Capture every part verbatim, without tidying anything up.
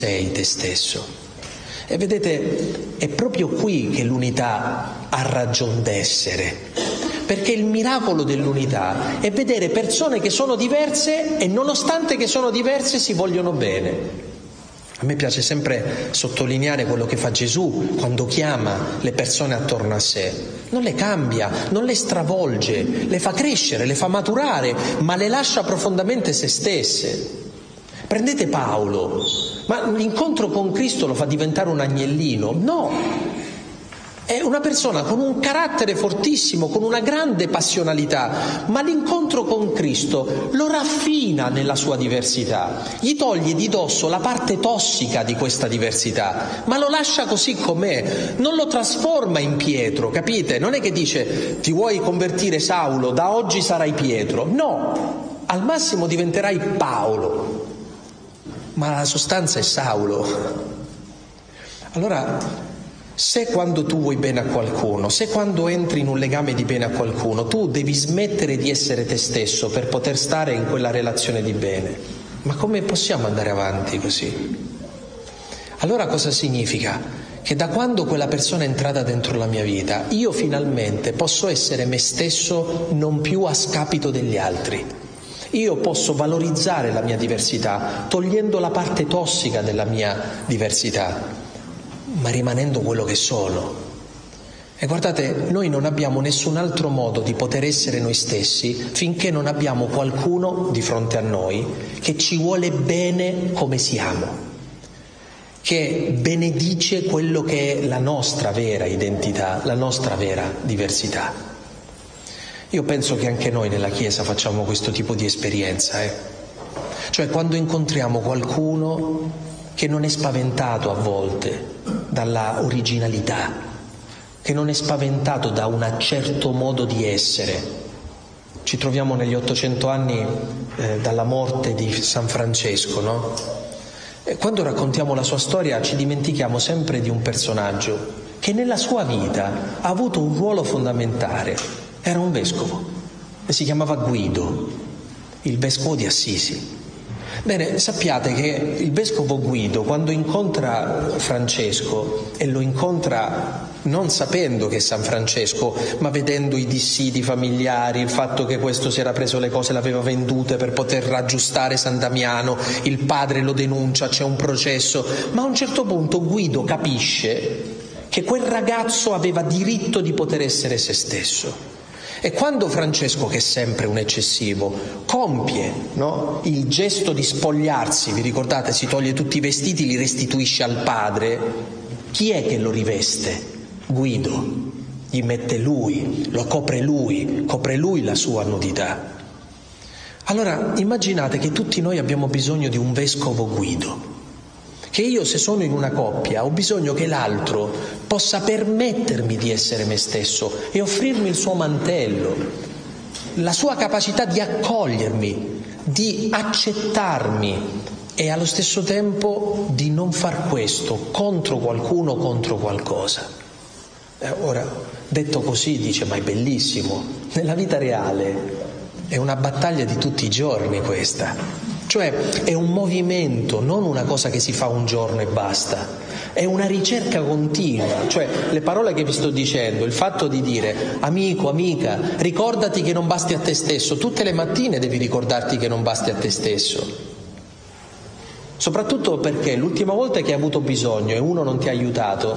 sei te stesso. E vedete, è proprio qui che l'unità ha ragion d'essere, perché il miracolo dell'unità è vedere persone che sono diverse e nonostante che sono diverse si vogliono bene. A me piace sempre sottolineare quello che fa Gesù quando chiama le persone attorno a sé. Non le cambia, non le stravolge, le fa crescere, le fa maturare, ma le lascia profondamente se stesse. Prendete Paolo, ma l'incontro con Cristo lo fa diventare un agnellino? No, è una persona con un carattere fortissimo, con una grande passionalità, ma l'incontro con Cristo lo raffina nella sua diversità, gli toglie di dosso la parte tossica di questa diversità, ma lo lascia così com'è, non lo trasforma in Pietro, capite? Non è che dice ti vuoi convertire Saulo, da oggi sarai Pietro, no, al massimo diventerai Paolo. Ma la sostanza è Saulo. Allora, se quando tu vuoi bene a qualcuno, se quando entri in un legame di bene a qualcuno, tu devi smettere di essere te stesso per poter stare in quella relazione di bene, ma come possiamo andare avanti così? Allora cosa significa? Che da quando quella persona è entrata dentro la mia vita, io finalmente posso essere me stesso non più a scapito degli altri. Io posso valorizzare la mia diversità, togliendo la parte tossica della mia diversità, ma rimanendo quello che sono. E guardate, noi non abbiamo nessun altro modo di poter essere noi stessi finché non abbiamo qualcuno di fronte a noi che ci vuole bene come siamo, che benedice quello che è la nostra vera identità, la nostra vera diversità. Io penso che anche noi nella Chiesa facciamo questo tipo di esperienza, eh? Cioè quando incontriamo qualcuno che non è spaventato a volte dalla originalità, che non è spaventato da un certo modo di essere. Ci troviamo negli ottocento anni eh, dalla morte di San Francesco, no? E quando raccontiamo la sua storia ci dimentichiamo sempre di un personaggio che nella sua vita ha avuto un ruolo fondamentale. Era un vescovo e si chiamava Guido, il vescovo di Assisi. Bene, sappiate che il vescovo Guido, quando incontra Francesco, e lo incontra non sapendo che è San Francesco, ma vedendo i dissidi familiari, il fatto che questo si era preso le cose, le aveva vendute per poter raggiustare San Damiano, il padre lo denuncia, c'è un processo, ma a un certo punto Guido capisce che quel ragazzo aveva diritto di poter essere se stesso. E quando Francesco, che è sempre un eccessivo, compie, no, il gesto di spogliarsi, vi ricordate, si toglie tutti i vestiti, li restituisce al padre, chi è che lo riveste? Guido. Gli mette lui, lo copre lui, copre lui la sua nudità. Allora immaginate che tutti noi abbiamo bisogno di un vescovo Guido. Che io, se sono in una coppia, ho bisogno che l'altro possa permettermi di essere me stesso e offrirmi il suo mantello, la sua capacità di accogliermi, di accettarmi e allo stesso tempo di non far questo contro qualcuno, contro qualcosa. Eh, ora, detto così dice, ma è bellissimo. Nella vita reale è una battaglia di tutti i giorni questa. Cioè è un movimento, non una cosa che si fa un giorno e basta, è una ricerca continua. Cioè le parole che vi sto dicendo, il fatto di dire amico, amica, ricordati che non basti a te stesso, tutte le mattine devi ricordarti che non basti a te stesso, soprattutto perché l'ultima volta che hai avuto bisogno e uno non ti ha aiutato,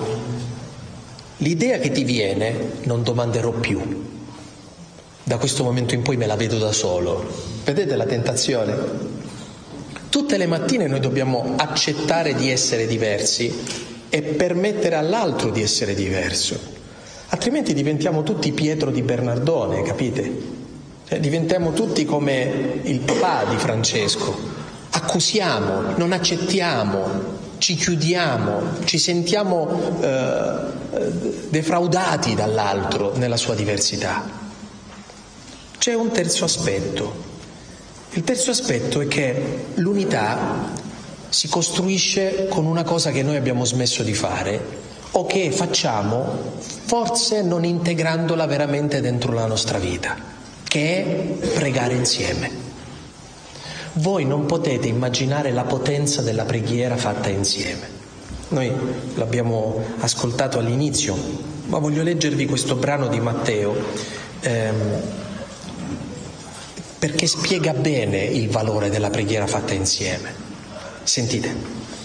l'idea che ti viene, non domanderò più, da questo momento in poi me la vedo da solo. Vedete la tentazione? Tutte le mattine noi dobbiamo accettare di essere diversi e permettere all'altro di essere diverso, altrimenti diventiamo tutti Pietro di Bernardone, capite? Eh, diventiamo tutti come il papà di Francesco, accusiamo, non accettiamo, ci chiudiamo, ci sentiamo eh, defraudati dall'altro nella sua diversità. C'è un terzo aspetto. Il terzo aspetto è che l'unità si costruisce con una cosa che noi abbiamo smesso di fare o che facciamo forse non integrandola veramente dentro la nostra vita, che è pregare insieme. Voi non potete immaginare la potenza della preghiera fatta insieme. Noi l'abbiamo ascoltato all'inizio, ma voglio leggervi questo brano di Matteo ehm, perché spiega bene il valore della preghiera fatta insieme. Sentite: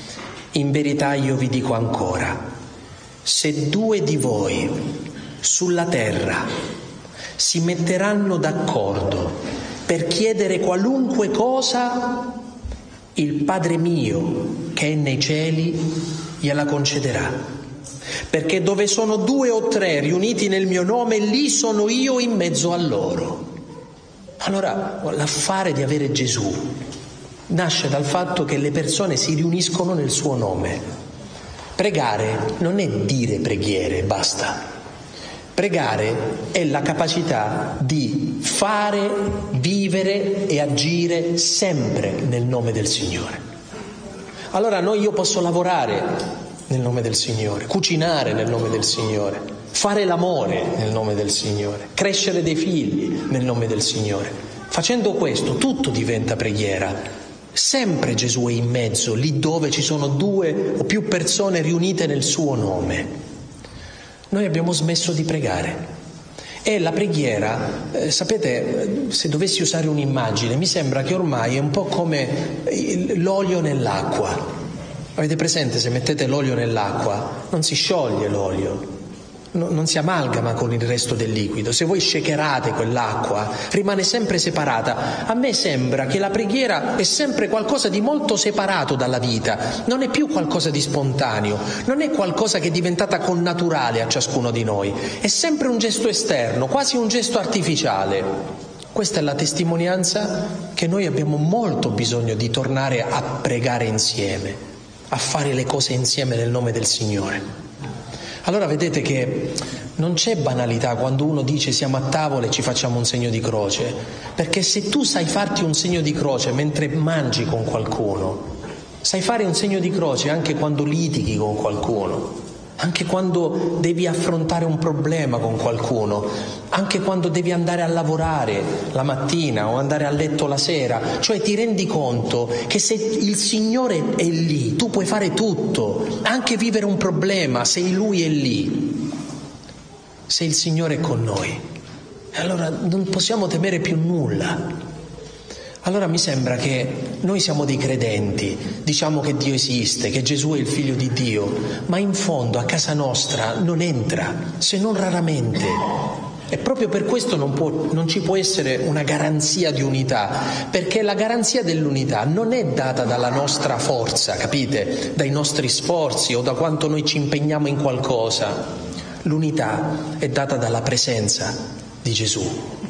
in verità io vi dico ancora, se due di voi sulla terra si metteranno d'accordo per chiedere qualunque cosa, il Padre mio che è nei cieli gliela concederà. Perché dove sono due o tre riuniti nel mio nome, lì sono io in mezzo a loro. Allora, l'affare di avere Gesù nasce dal fatto che le persone si riuniscono nel suo nome. Pregare non è dire preghiere, basta. Pregare è la capacità di fare, vivere e agire sempre nel nome del Signore. Allora noi io posso lavorare nel nome del Signore, cucinare nel nome del Signore, fare l'amore nel nome del Signore, crescere dei figli nel nome del Signore. Facendo questo tutto diventa preghiera. Sempre Gesù è in mezzo, lì dove ci sono due o più persone riunite nel suo nome. Noi abbiamo smesso di pregare e la preghiera, eh, sapete, se dovessi usare un'immagine, mi sembra che ormai è un po' come l'olio nell'acqua. Avete presente, se mettete l'olio nell'acqua non si scioglie l'olio, no, non si amalgama con il resto del liquido. Se voi shakerate quell'acqua rimane sempre separata. A me sembra che la preghiera è sempre qualcosa di molto separato dalla vita, non è più qualcosa di spontaneo, non è qualcosa che è diventata connaturale a ciascuno di noi, è sempre un gesto esterno, quasi un gesto artificiale. Questa è la testimonianza che noi abbiamo molto bisogno di tornare a pregare insieme, a fare le cose insieme nel nome del Signore. Allora vedete che non c'è banalità quando uno dice siamo a tavola e ci facciamo un segno di croce, perché se tu sai farti un segno di croce mentre mangi con qualcuno, sai fare un segno di croce anche quando litighi con qualcuno, anche quando devi affrontare un problema con qualcuno, anche quando devi andare a lavorare la mattina o andare a letto la sera, cioè ti rendi conto che se il Signore è lì, tu puoi fare tutto, anche vivere un problema, se Lui è lì, se il Signore è con noi, allora non possiamo temere più nulla. Allora mi sembra che noi siamo dei credenti, diciamo che Dio esiste, che Gesù è il Figlio di Dio, ma in fondo a casa nostra non entra, se non raramente. E proprio per questo non, può, non ci può essere una garanzia di unità, perché la garanzia dell'unità non è data dalla nostra forza, capite? Dai nostri sforzi o da quanto noi ci impegniamo in qualcosa. L'unità è data dalla presenza di Gesù.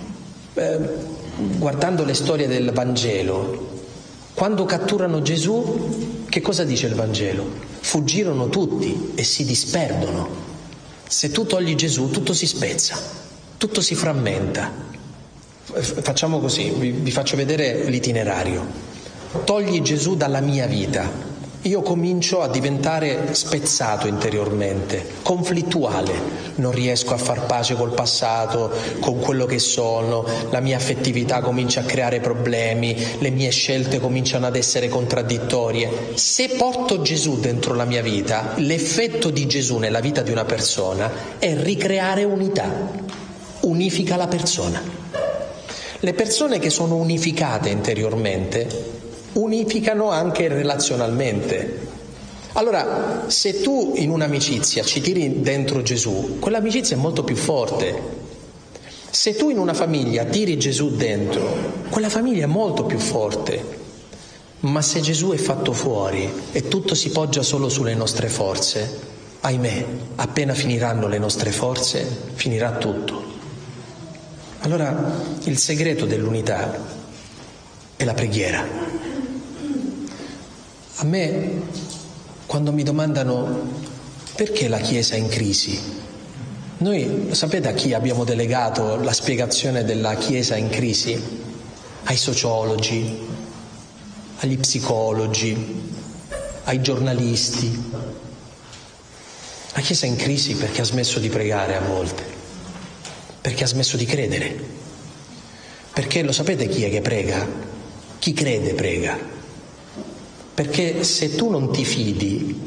Eh, Guardando le storie del Vangelo, quando catturano Gesù, che cosa dice il Vangelo? Fuggirono tutti e si disperdono. Se tu togli Gesù, tutto si spezza, tutto si frammenta. Facciamo così, vi, vi faccio vedere l'itinerario. Togli Gesù dalla mia vita, io comincio a diventare spezzato interiormente, conflittuale, non riesco a far pace col passato, con quello che sono, la mia affettività comincia a creare problemi, le mie scelte cominciano ad essere contraddittorie. Se porto Gesù dentro la mia vita, l'effetto di Gesù nella vita di una persona è ricreare unità, unifica la persona. Le persone che sono unificate interiormente unificano anche relazionalmente. Allora, se tu in un'amicizia ci tiri dentro Gesù, quell'amicizia è molto più forte. Se tu in una famiglia tiri Gesù dentro, quella famiglia è molto più forte. Ma se Gesù è fatto fuori e tutto si poggia solo sulle nostre forze, ahimè, appena finiranno le nostre forze, finirà tutto. Allora, il segreto dell'unità è la preghiera. A me, quando mi domandano perché la Chiesa è in crisi, noi sapete a chi abbiamo delegato la spiegazione della Chiesa in crisi? Ai sociologi, agli psicologi, ai giornalisti. La Chiesa è in crisi perché ha smesso di pregare a volte, perché ha smesso di credere. Perché lo sapete chi è che prega? Chi crede prega. Perché se tu non ti fidi,